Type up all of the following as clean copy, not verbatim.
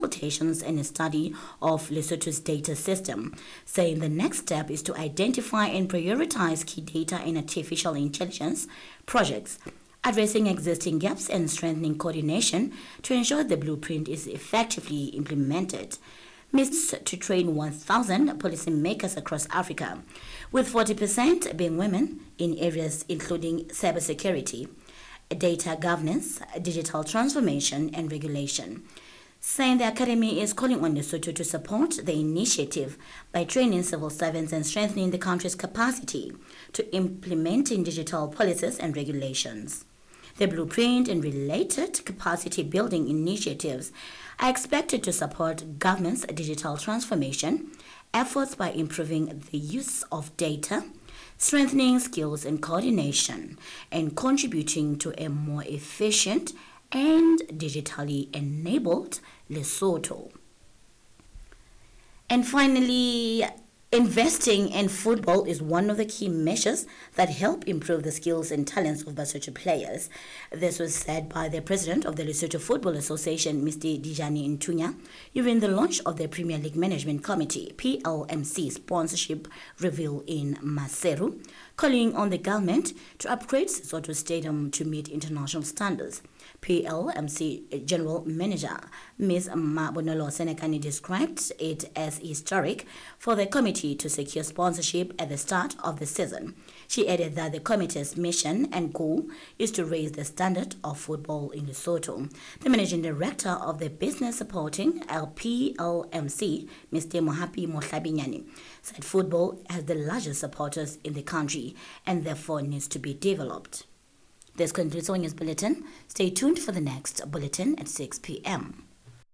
consultations and a study of Lesotho's data system, saying the next step is to identify and prioritize key data and artificial intelligence projects, addressing existing gaps and strengthening coordination to ensure the blueprint is effectively implemented. To train 1,000 policymakers across Africa, with 40% being women in areas including cybersecurity, data governance, digital transformation, and regulation. Saying the Academy is calling on Lesotho to support the initiative by training civil servants and strengthening the country's capacity to implementing digital policies and regulations. The blueprint and related capacity building initiatives are expected to support government's digital transformation efforts by improving the use of data, strengthening skills and coordination, and contributing to a more efficient and digitally enabled Lesotho. And finally, investing in football is one of the key measures that help improve the skills and talents of Basotho players. This was said by the president of the Lesotho Football Association, Mr. Dijani Ntunya, during the launch of the Premier League Management Committee (PLMC) sponsorship reveal in Maseru, calling on the government to upgrade Sesotho Stadium to meet international standards. PLMC General Manager Ms. Mabonolo Senekani described it as historic for the committee to secure sponsorship at the start of the season. She added that the committee's mission and goal is to raise the standard of football in Lesotho. The managing director of the business supporting PLMC, Mr. Mohapi Mohlabinyani, said football has the largest supporters in the country and therefore needs to be developed. This concludes our news bulletin. Stay tuned for the next bulletin at 6 p.m.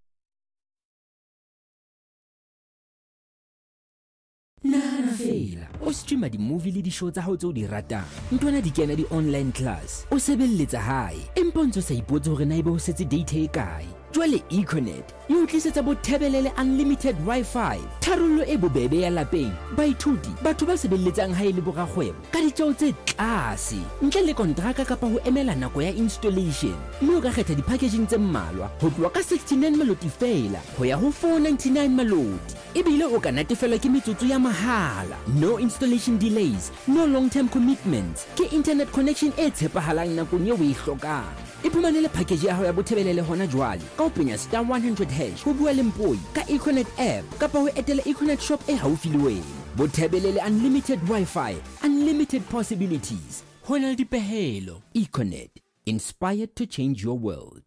Nana fela o streama di-movie le di-show tsa hao tse o di ratang ntwana di kena di-online class o sebelletsa hae empa ntse o sa ipotse hore na ebe o setse data e kae. Jwale Econet e o tlisetsa bothebelele unlimited Wi-Fi, tharollo e bobebe ya lapeng, baithuti, batho ba sebelletsang hae le borakgwebo ka ditjeo tse tlase ntle le kontraka kapa ho emela nako ya installation. Mme o ka kgetha di-packaging tse mmalwa ho tloha ka 69 maloti fela ho ya ho 499 maloti. Ebile o ka natefelwa ke metsotso ya mahala, no installation delays, no long-term commitments, ke internet connection e tshepahalang nakong eo o e hlokang. Iphumanele package ya hao ya bothebelele hona jwale ka ho penya *100# ho bua le Mpoi ka Econet app kapa ho etela Econet shop e haufi le wena. Bothebelele unlimited Wi-Fi, unlimited possibilities. Hona le dipehelo. Econet, inspired to change your world.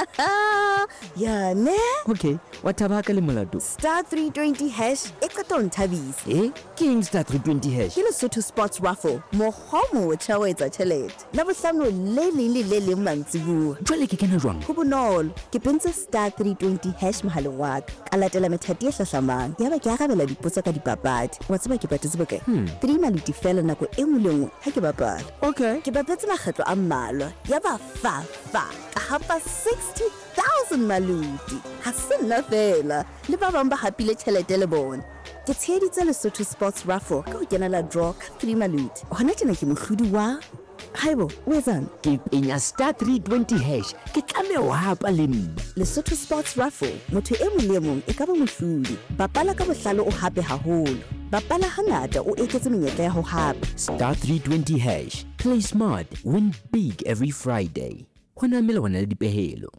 Ya ne? Okay, wa tabaka le molato. *320# e qato nthabisa. King *320#. Ke Lesotho Sports Raffle mohomo o tjha o etsa tjhelete la bohlano le le mantsibuwa. Jwale ke kena jwang? Ho bonolo ke pentse *320# mohaleng wa ka ka latela methati e hlahlamang yaba ke arabela dipotso ka dipapadi wa tseba ke patetse bokae 3 maliti fela nako e nngwe le nngwe ha ke bapala. Okay, ke bapetse makgetlo a mmalwa yaba fa ka hapa 60,000 maluti ha se nna fela le ba bang ba hapile tjhelete le bona. Ke tsheditse Lesotho Sports Raffle ka ho kenela draw ka 3 maluti hona tjena ke mohlodi wa haibo o etsang ke penya *320# ke tlame ho hapa le nna. Lesotho Sports Raffle motho e mong le mong e ka ba mohlodi. Bapala ka bohlalo o hape haholo, bapala hangata o eketse menyetla ya ho hapa. *320#. Play smart, win big every Friday. Hona mele hona le dipehelo.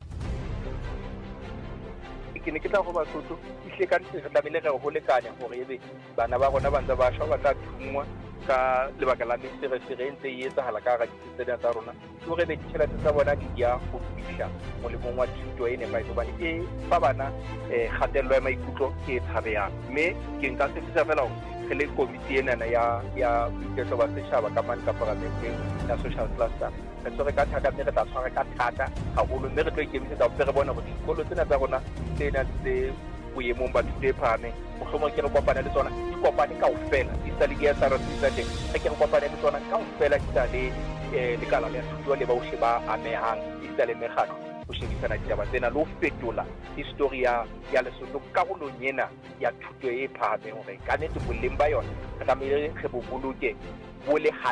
Ke ne ke tla go Basotho ihle ka ntse re tlamehile re ho lekanya hore ebe bana ba rona ba ntse ba shwa ba tla thungwa ka lebaka la mesere serentse e etsahala ka ga ditsela tsa rona hore be ditšhelete tsa bona di ya go fihla molemong wa thuto e nepagetse hobane e fa bana kgatello ya maikutlo e tshabehang. Mme ke nka se fisa fela hore re le komiti enana ya boiketlo ba setjhaba ka mane ka paramenteng ya social cluster re tsore ka thata mme re tla tshwara ka thata haholo mme re tlo ikemisetsa ho re bona hore dikolo tsena tsa rona tsena tse boemong ba thuto e phahameng mohlomong ke re kopane le tsona di kopane kaofela di sa le ke ya sarasisa teng re ke re kopane le tsona kaofela di sa le lekala la thuto le ba ohle ba amehang di sa le mekgatlo ho shebisana ditaba tsena le ho fetola history ya Lesotho karolong ena ya thuto e phahameng hore ka nnete boleng ba yona re tlamehile re bo boloke bo le